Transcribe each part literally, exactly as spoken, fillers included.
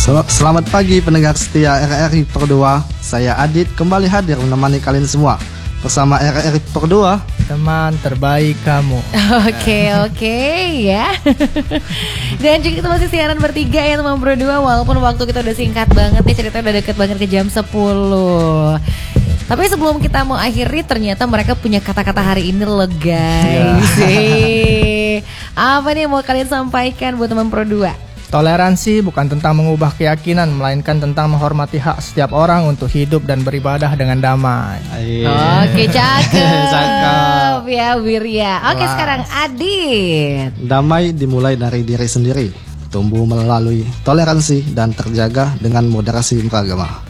Sel- Selamat pagi pendengar setia R R I Per dua. Saya Adit kembali hadir menemani kalian semua bersama R R I Per dua, teman terbaik kamu. Oke oke ya. Dan juga kita masih siaran bertiga ya teman berdua. Walaupun waktu kita udah singkat banget nih, ceritanya udah deket banget ke jam sepuluh. Tapi sebelum kita mau akhiri, ternyata mereka punya kata-kata hari ini loh guys. Yeah. Apa nih yang mau kalian sampaikan buat teman Pro dua? Toleransi bukan tentang mengubah keyakinan, melainkan tentang menghormati hak setiap orang untuk hidup dan beribadah dengan damai. Oke, cakep. Cakep. Ya, Wirya. Oke, Wah. sekarang Adit. Damai dimulai dari diri sendiri, tumbuh melalui toleransi dan terjaga dengan moderasi beragama.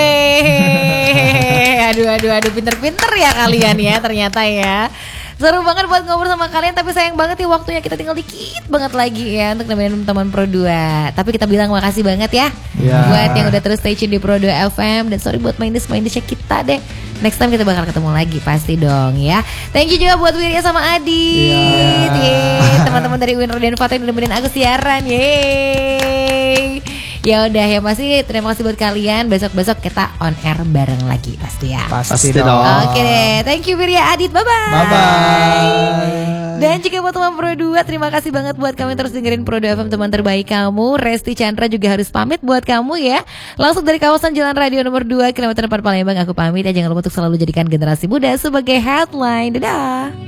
Weh, aduh aduh aduh, pinter-pinter ya kalian ya ternyata ya. Seru banget buat ngobrol sama kalian, tapi sayang banget nih waktunya, kita tinggal dikit banget lagi ya untuk nemenin teman Pro dua. Tapi kita bilang makasih banget ya, Ya. buat yang udah terus stay tune di Pro dua F M. Dan sorry buat mindis-mindisnya kita deh. Next time kita bakal ketemu lagi pasti dong ya. Thank you juga buat Wirya sama Adit. Yeay, teman-teman dari Winro dan Fatih udah nemenin aku siaran. Yeay. Ya udah ya, pasti terima kasih buat kalian. Besok-besok kita on air bareng lagi pasti ya. Pasti, Pasti dong. dong. Oke deh, thank you Wirya, Adit, bye bye. Bye bye. Dan juga buat teman Pro dua, terima kasih banget buat kami terus dengerin Pro dua F M, teman terbaik kamu. Resti Chandra juga harus pamit buat kamu ya. Langsung dari kawasan Jalan Radio nomor dua, kilometer empat Palembang, aku pamit ya. Jangan lupa untuk selalu jadikan generasi muda sebagai headline. Dadah.